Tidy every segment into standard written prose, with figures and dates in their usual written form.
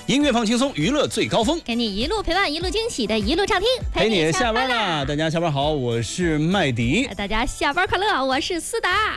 音乐放轻松，娱乐最高峰， 给你一路陪伴，一路惊喜的一路畅听， 陪你下班啦！大家下班好，我是麦迪。 大家下班快乐，我是思达。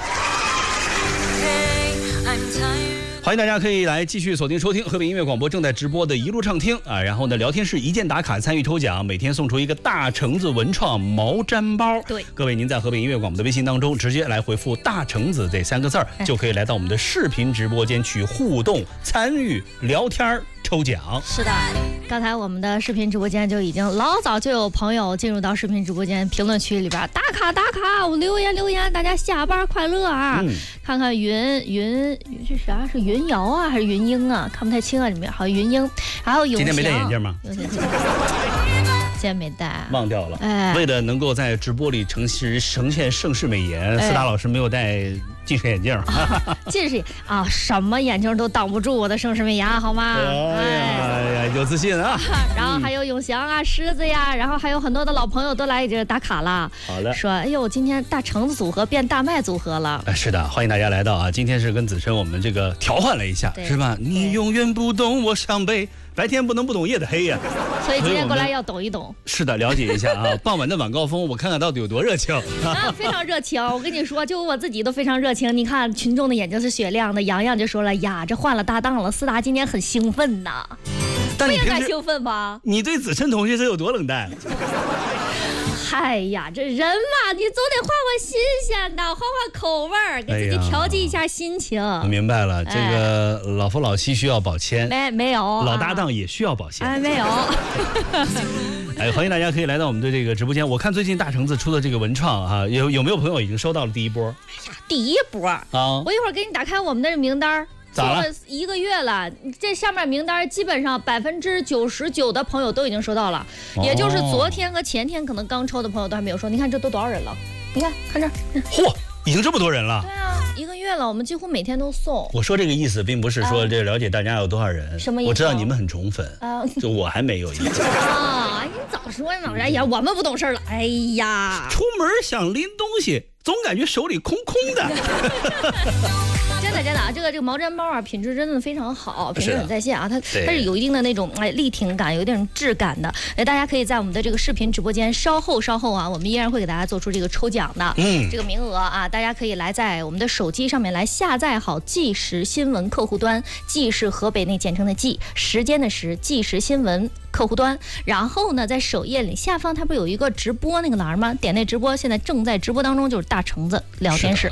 欢迎大家可以来继续锁定收听河北音乐广播正在直播的一路畅听啊，然后呢，聊天室一键打卡参与抽奖，每天送出一个大橙子文创毛毡包。 对， 各位您在河北音乐广播的微信当中直接来回复大橙子这3个字就可以来到我们的视频直播间去互动参与聊天抽奖。 是的，刚才我们的视频直播间就已经老早就有朋友进入到视频直播间评论区里边打卡打卡，留言，大家下班快乐啊！看看云是啥？是云瑶啊还是云英啊？看不太清啊，里面好像云英，还有永今天没戴眼镜吗？ 今天没戴， 忘掉了。为了能够在直播里呈现盛世美颜，思达老师没有戴近视眼镜。 近视啊，什么眼镜都挡不住我的盛世美颜，好吗？ 哎呀，有自信啊！ 然后还有永祥啊、狮子呀，然后还有很多的老朋友都来这打卡了。 好的， 说哎呦，今天大橙子组合变大麦组合了。 是的，欢迎大家来到啊！今天是跟子琛我们这个调换了一下，是吧？你永远不懂我伤悲。白天不能不懂夜的黑呀， 所以今天过来要懂一懂。 是的，了解一下啊。傍晚的晚高峰，我看看到底有多热情啊，非常热情。我跟你说，就我自己都非常热情。你看群众的眼睛是雪亮的，洋洋就说了呀，这换了搭档了，思达今天很兴奋呐。 但不应该兴奋吧？ 你对子琛同学是有多冷淡？ 哎呀，这人嘛，你总得换换新鲜的，换换口味儿，给自己调剂一下心情。 我明白了，这个老夫老妻需要保鲜， 没有， 老搭档也需要保鲜， 没有。 哎，欢迎大家可以来到我们的这个直播间。我看最近大橙子出的这个文创啊，有没有朋友已经收到了第一波？ 哎呀，第一波啊！我一会儿给你打开我们的名单。做了1个月了，这上面名单基本上99%的朋友都已经收到了，也就是昨天和前天可能刚抽的朋友都还没有收。你看这都多少人了？你看这儿， 嚯，已经这么多人了。 对啊，1个月了，我们几乎每天都送。 我说这个意思并不是说这了解大家有多少人， 什么意思？ 我知道你们很宠粉啊，就我还没有一个啊。你早说呢！哎呀，我们不懂事了。哎呀， 出门想拎东西，总感觉手里空空的。 真的啊，这个毛毡包啊，品质真的非常好，品质很在线啊，它是有一定的那种力挺感，有点质感的。大家可以在我们的这个视频直播间稍后啊，我们依然会给大家做出这个抽奖的这个名额啊，大家可以来在我们的手机上面来下载好即时新闻客户端，即是河北那简称的即，时间的时，即时新闻客户端。然后呢，在首页里下方它不有一个直播那个栏吗？点那直播，现在正在直播当中，就是大橙子聊天室。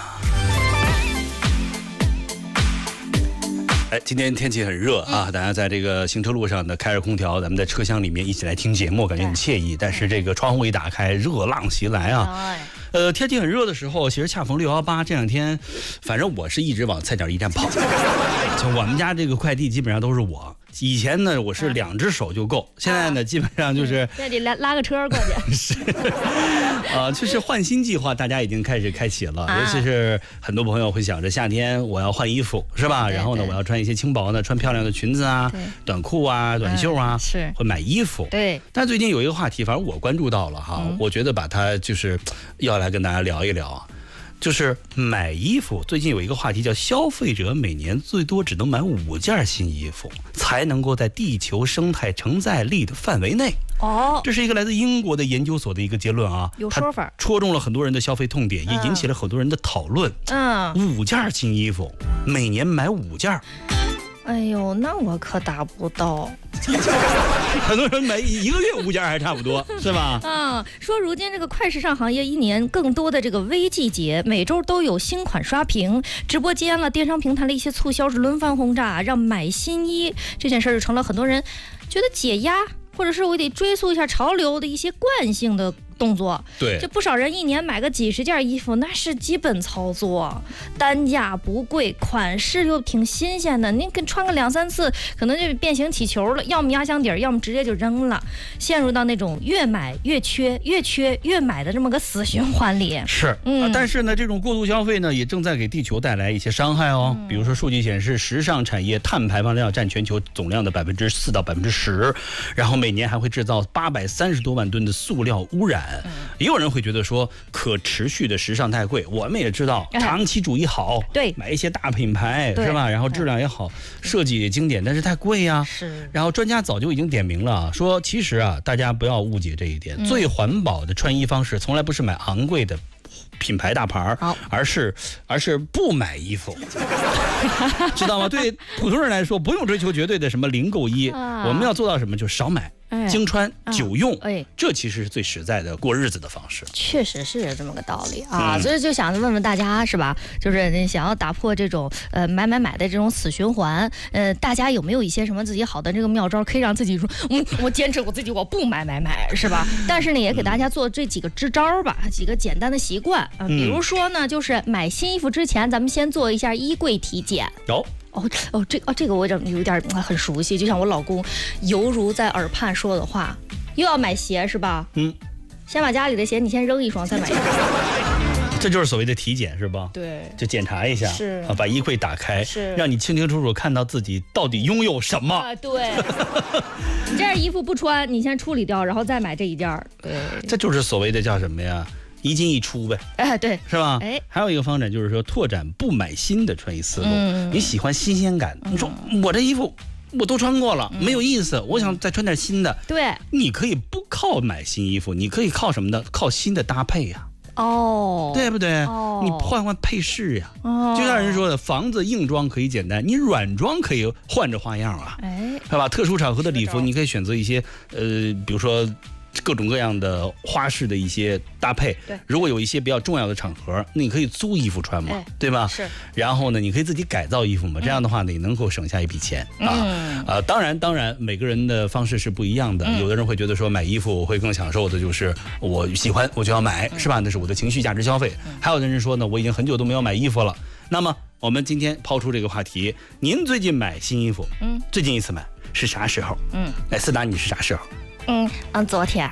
今天天气很热啊，大家在这个行车路上呢开着空调，咱们在车厢里面一起来听节目，感觉很惬意。但是这个窗户一打开，热浪袭来啊。天气很热的时候，其实恰逢618这2天，反正我是一直往菜鸟驿站跑。就我们家这个快递基本上都是我。以前呢，我是2只手就够，现在呢，基本上就是这得拉个车过去。 是，就是换新计划，大家已经开始开启了。尤其是很多朋友会想着夏天我要换衣服，是吧？然后呢，我要穿一些轻薄的，穿漂亮的裙子啊、短裤啊、短袖啊， 是会买衣服。 对。 但最近有一个话题，反正我关注到了哈，我觉得把它就是要来跟大家聊一聊。就是买衣服，最近有一个话题叫消费者每年最多只能买5件新衣服，才能够在地球生态承载力的范围内。这是一个来自英国的研究所的一个结论啊， 有说法， 戳中了很多人的消费痛点，也引起了很多人的讨论。5件新衣服，每年买5件。 哎呦，那我可达不到。 很多人买1个月5件还差不多，是吧？ 说如今这个快时尚行业一年更多的这个微季节，每周都有新款刷屏，直播间了、电商平台的一些促销是轮番轰炸，让买新衣这件事就成了很多人觉得解压，或者是我得追溯一下潮流的一些惯性的动作。 对， 这不少人一年买个几十件衣服，那是基本操作，单价不贵，款式又挺新鲜的，您跟穿个2、3次，可能就变形起球了，要么压箱底儿，要么直接就扔了，陷入到那种越买越缺，越缺越买的这么个死循环里。 是，但是呢，这种过度消费呢，也正在给地球带来一些伤害哦。比如说，数据显示，时尚产业碳排放量占全球总量的4%到10%，然后每年还会制造830多万吨的塑料污染。 感。也有人会觉得说，可持续的时尚太贵。我们也知道，长期主义好， 对， 买一些大品牌是吧？然后质量也好，设计也经典，但是太贵呀。 是。 然后专家早就已经点名了，说其实啊，大家不要误解这一点，最环保的穿衣方式从来不是买昂贵的品牌大牌，而是不买衣服，知道吗？对普通人来说，不用追求绝对的什么零购衣，我们要做到什么，就少买。经穿久用，这其实是最实在的过日子的方式。 确实是这么个道理啊，所以就想问问大家是吧？就是想要打破这种买的这种死循环，大家有没有一些什么自己好的这个妙招，可以让自己说，我坚持我自己，我不买是吧？但是呢，也给大家做这几个支招吧，几个简单的习惯比如说呢，就是买新衣服之前，咱们先做一下衣柜体检。这个我有点很熟悉，就像我老公犹如在耳畔说的话，又要买鞋是吧？先把家里的鞋你先扔一双，再买一双。 这就是所谓的体检是吧？ 对， 就检查一下， 是把衣柜打开， 是让你清清楚楚看到自己到底拥有什么。 对，你这件衣服不穿，你先处理掉，然后再买这一件。对， 这就是所谓的叫什么呀？一进一出呗， 对， 是吧？还有一个方展就是说拓展不买新的穿衣思路。你喜欢新鲜感，你说我这衣服我都穿过了，没有意思，我想再穿点新的。 对， 你可以不靠买新衣服，你可以靠什么呢？靠新的搭配呀。对不对？你换配饰呀。就像人说的，房子硬装可以简单，你软装可以换着花样啊。是吧？特殊场合的礼服，你可以选择一些比如说各种各样的花式的一些搭配。 对， 如果有一些比较重要的场合，那你可以租衣服穿嘛，对吧？ 是。 然后呢，你可以自己改造衣服嘛，这样的话呢，也能够省下一笔钱当然，每个人的方式是不一样的。有的人会觉得说买衣服我会更享受的，就是我喜欢我就要买，是吧？那是我的情绪价值消费。还有的人说呢，我已经很久都没有买衣服了。那么我们今天抛出这个话题，您最近买新衣服，最近一次买是啥时候？思达，你是啥时候？ 昨天。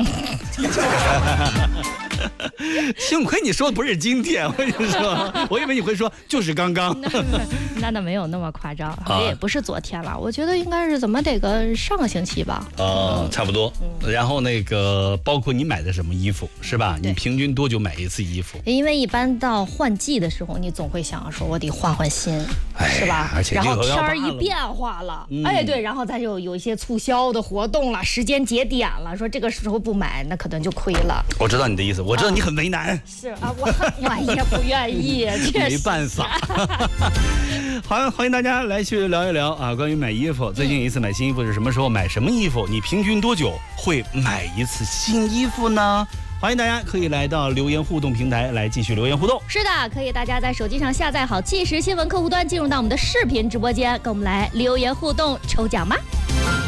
幸亏你说的不是今天，我跟你说，我以为你会说就是刚刚。 那没有那么夸张，也不是昨天了，我觉得应该是怎么得个上个星期吧。 差不多。然后那个包括你买的什么衣服是吧？你平均多久买一次衣服？ 因为一般到换季的时候，你总会想说我得换新，是吧？ 而且然后天一变化了，对，然后咱就有一些促销的活动了，时间节点了，说这个时候不买，那可能就亏了。 我知道你的意思，我知道你很为难。 是啊，我也不愿意， 没办法。好，欢迎大家来去聊一聊啊，关于买衣服，最近一次买新衣服是什么时候？买什么衣服？你平均多久会买一次新衣服呢？欢迎大家可以来到留言互动平台来继续留言互动。 是的，可以大家在手机上下载好即时新闻客户端，进入到我们的视频直播间，跟我们来留言互动抽奖吗？